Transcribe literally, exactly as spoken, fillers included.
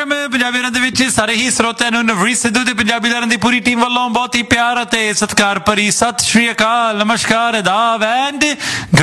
FM Punjabi ਲਹਿਰਾਂ ਦੇ ਵਿੱਚ ਸਾਰੇ ਹੀ ਸਰੋਤਿਆਂ ਨੂੰ ਨਵਰੀਤ ਸਿੱਧੂ ਤੇ ਪੰਜਾਬੀ ਲਹਿਰਾਂ ਦੀ ਪੂਰੀ ਟੀਮ ਵੱਲੋਂ ਬਹੁਤ ਹੀ ਪਿਆਰ ਅਤੇ ਸਤਿਕਾਰ ਭਰੀ ਸਤਿ ਸ਼੍ਰੀ ਅਕਾਲ, ਨਮਸਕਾਰ, ਆਦਾਬ ਐਂਡ